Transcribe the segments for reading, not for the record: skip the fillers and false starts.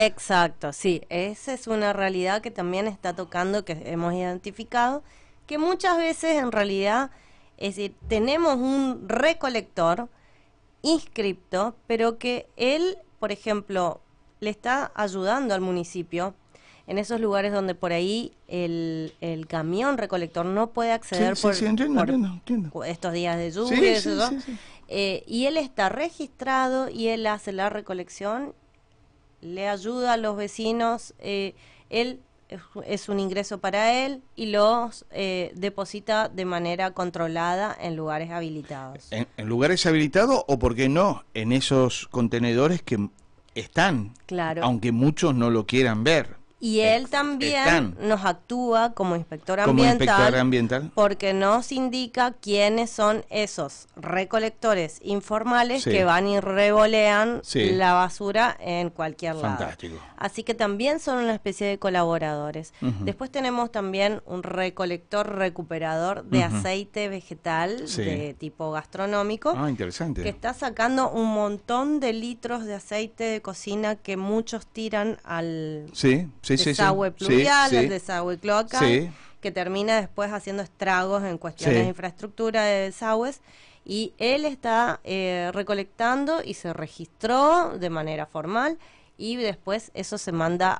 Exacto, sí, esa es una realidad que también está tocando, que hemos identificado, que muchas veces en realidad, es decir, tenemos un recolector inscripto, pero que él, por ejemplo, le está ayudando al municipio en esos lugares donde por ahí el camión recolector no puede acceder Sí, entiendo. por estos días de lluvia, Sí, eso, ¿no? sí. Y él está registrado y él hace la recolección, le ayuda a los vecinos, él es un ingreso para él y los deposita de manera controlada en lugares habilitados. En lugares habilitados o, por qué no, en esos contenedores que están, Claro. aunque muchos no lo quieran ver. Y él también nos actúa como inspector ambiental, porque nos indica quiénes son esos recolectores informales que van y revolean la basura en cualquier lado. Fantástico. Así que también son una especie de colaboradores. Después tenemos también un recolector recuperador de aceite vegetal de tipo gastronómico. Interesante. Que está sacando un montón de litros de aceite de cocina que muchos tiran al desagüe pluvial, al desagüe cloacal, que termina después haciendo estragos en cuestiones de infraestructura de desagües. Y él está recolectando y se registró de manera formal y después eso se manda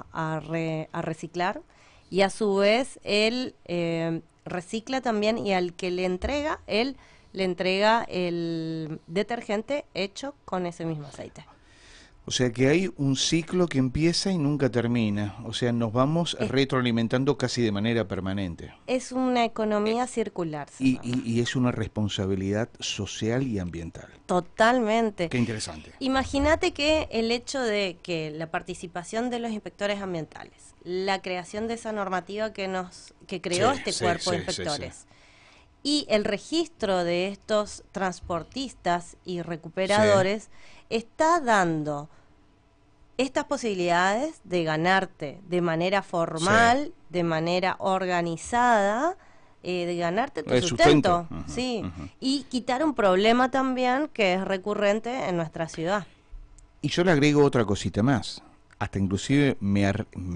a reciclar y a su vez él recicla también y al que le entrega, él le entrega el detergente hecho con ese mismo aceite. O sea que hay un ciclo que empieza y nunca termina. O sea, nos vamos retroalimentando casi de manera permanente. Es una economía circular. Y es una responsabilidad social y ambiental. Totalmente. Qué interesante. Imagínate que el hecho de que la participación de los inspectores ambientales, la creación de esa normativa que creó este cuerpo de inspectores, y el registro de estos transportistas y recuperadores está dando estas posibilidades de ganarte de manera formal, de manera organizada, de ganarte tu sustento, y quitar un problema también que es recurrente en nuestra ciudad. Y yo le agrego otra cosita más, hasta inclusive me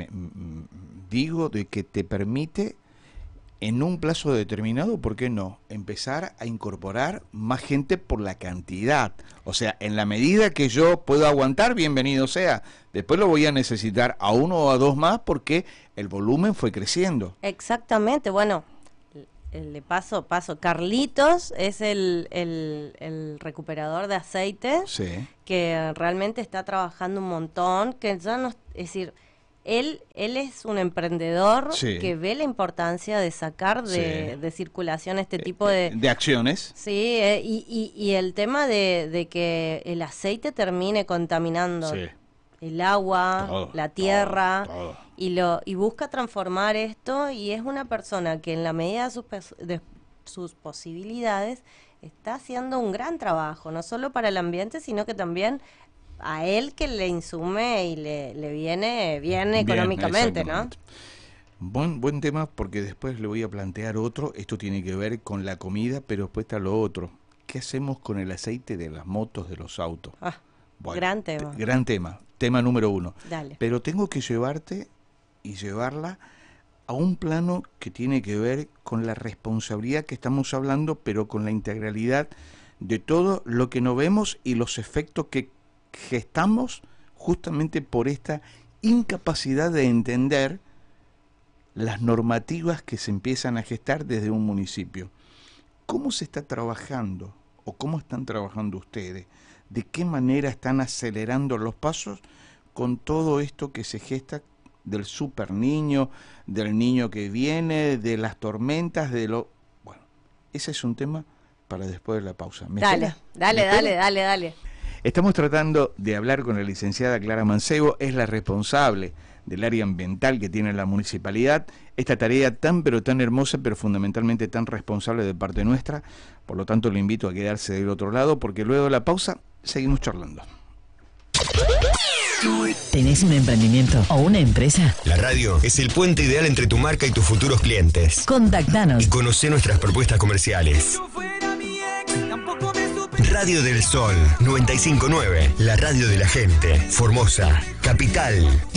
digo de que te permite en un plazo determinado, ¿por qué no?, empezar a incorporar más gente por la cantidad. O sea, en la medida que yo puedo aguantar, bienvenido sea. Después lo voy a necesitar a uno o a dos más porque el volumen fue creciendo. Exactamente, bueno, le paso. Carlitos es el recuperador de aceite que realmente está trabajando un montón, que ya no, es decir, Él es un emprendedor que ve la importancia de sacar de circulación este tipo de acciones. Sí, y el tema de que el aceite termine contaminando el agua, la tierra, todo. Y busca transformar esto, y es una persona que en la medida de sus posibilidades está haciendo un gran trabajo, no solo para el ambiente, sino que también a él que le insume y le viene bien económicamente, ¿no? Buen tema, porque después le voy a plantear otro. Esto tiene que ver con la comida, pero después está lo otro. ¿Qué hacemos con el aceite de las motos, de los autos? Gran tema. Gran tema, tema número 1. Dale. Pero tengo que llevarte y llevarla a un plano que tiene que ver con la responsabilidad que estamos hablando, pero con la integralidad de todo lo que no vemos y los efectos que gestamos justamente por esta incapacidad de entender las normativas que se empiezan a gestar desde un municipio. ¿Cómo se está trabajando o cómo están trabajando ustedes? ¿De qué manera están acelerando los pasos con todo esto que se gesta del super niño, del niño que viene, de las tormentas, Bueno, ese es un tema para después de la pausa. Dale. Estamos tratando de hablar con la licenciada Clara Mancebo, es la responsable del área ambiental que tiene la municipalidad, esta tarea tan pero tan hermosa, pero fundamentalmente tan responsable de parte nuestra. Por lo tanto, lo invito a quedarse del otro lado, porque luego de la pausa seguimos charlando. ¿Tenés un emprendimiento o una empresa? La radio es el puente ideal entre tu marca y tus futuros clientes. Contactanos y conocé nuestras propuestas comerciales. Radio del Sol 95.9, la radio de la gente. Formosa, capital.